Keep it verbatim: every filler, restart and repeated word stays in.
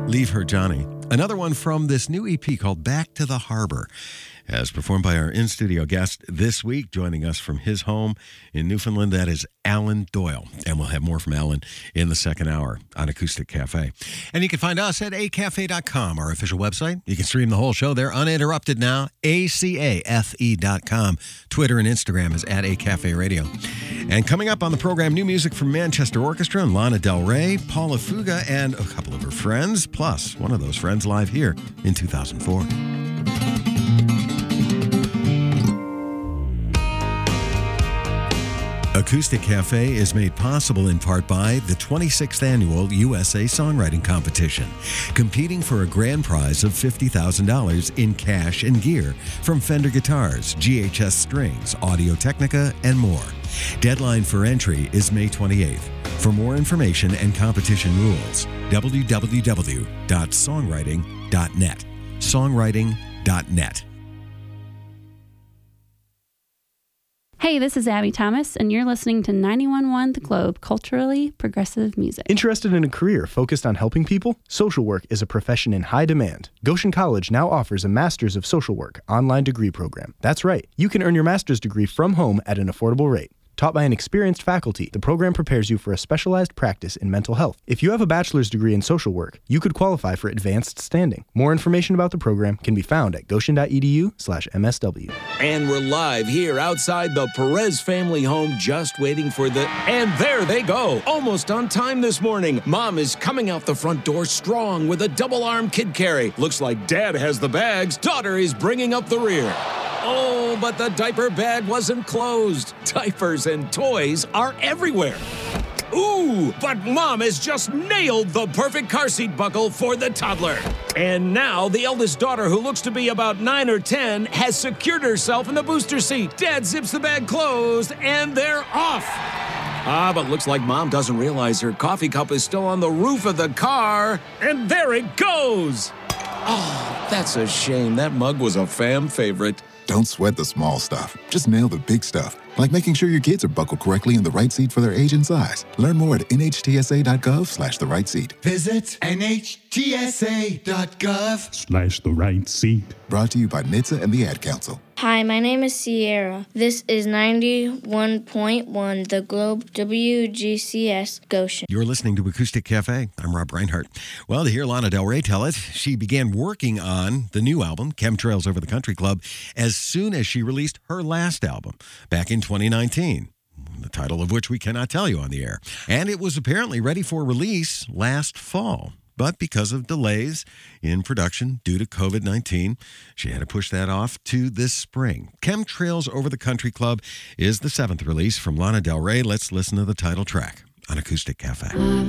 Leave Her Johnny. Another one from this new E P called Back to the Harbor, as performed by our in-studio guest this week, joining us from his home in Newfoundland. That is Alan Doyle. And we'll have more from Alan in the second hour on Acoustic Cafe. And you can find us at a cafe dot com, our official website. You can stream the whole show there uninterrupted now, A C A F E dot com. Twitter and Instagram is at A Cafe Radio. And coming up on the program, new music from Manchester Orchestra and Lana Del Rey, Paula Fuga, and a couple of her friends, plus one of those friends live here in two thousand four. Acoustic Cafe is made possible in part by the twenty-sixth Annual U S A Songwriting Competition, competing for a grand prize of fifty thousand dollars in cash and gear from Fender Guitars, G H S Strings, Audio-Technica, and more. Deadline for entry is May twenty-eighth. For more information and competition rules, w w w dot songwriting dot net. songwriting dot net. Hey, this is Abby Thomas, and you're listening to ninety-one point one The Globe, culturally progressive music. Interested in a career focused on helping people? Social work is a profession in high demand. Goshen College now offers a Master's of Social Work online degree program. That's right, you can earn your master's degree from home at an affordable rate. Taught by an experienced faculty, the program prepares you for a specialized practice in mental health. If you have a bachelor's degree in social work, you could qualify for advanced standing. More information about the program can be found at goshen dot e d u slash m s w. And we're live here outside the Perez family home, just waiting for the... And there they go, almost on time this morning. Mom is coming out the front door strong with a double-arm kid carry. Looks like Dad has the bags. Daughter is bringing up the rear. Oh, but the diaper bag wasn't closed. Diapers and toys are everywhere. Ooh, but Mom has just nailed the perfect car seat buckle for the toddler. And now the eldest daughter, who looks to be about nine or ten, has secured herself in the booster seat. Dad zips the bag closed, and they're off. Ah, but looks like Mom doesn't realize her coffee cup is still on the roof of the car. And there it goes. Oh, that's a shame. That mug was a fam favorite. Don't sweat the small stuff. Just nail the big stuff, like making sure your kids are buckled correctly in the right seat for their age and size. Learn more at n h t s a dot gov slash the right seat. Visit n h t s a dot gov slash the right seat. Brought to you by N H T S A and the Ad Council. Hi, my name is Sierra. This is ninety-one point one The Globe, W G C S, Goshen. You're listening to Acoustic Cafe. I'm Rob Reinhardt. Well, to hear Lana Del Rey tell it, she began working on the new album, Chemtrails Over the Country Club, as soon as she released her last album back in twenty nineteen. The title of which we cannot tell you on the air. And it was apparently ready for release last fall. But because of delays in production due to covid nineteen, she had to push that off to this spring. Chemtrails Over the Country Club is the seventh release from Lana Del Rey. Let's listen to the title track on Acoustic Cafe.